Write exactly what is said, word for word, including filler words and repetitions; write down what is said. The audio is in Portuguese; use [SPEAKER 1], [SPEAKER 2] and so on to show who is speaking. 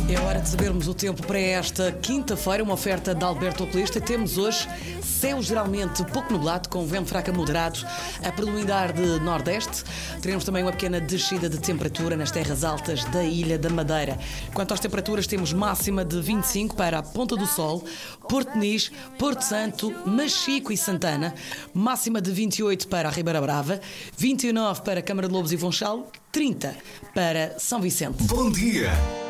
[SPEAKER 1] É hora de sabermos o tempo para esta quinta-feira, uma oferta de Alberto Oculista. Temos hoje céu geralmente pouco nublado, com vento fraco a moderado, a predominar de nordeste. Teremos também uma pequena descida de temperatura nas terras altas da Ilha da Madeira. Quanto às temperaturas, temos máxima de vinte e cinco para a Ponta do Sol, Porto Nis, Porto Santo, Machico e Santana, máxima de vinte e oito para a Ribeira Brava, vinte e nove para Câmara de Lobos e Funchal, trinta para São Vicente.
[SPEAKER 2] Bom dia!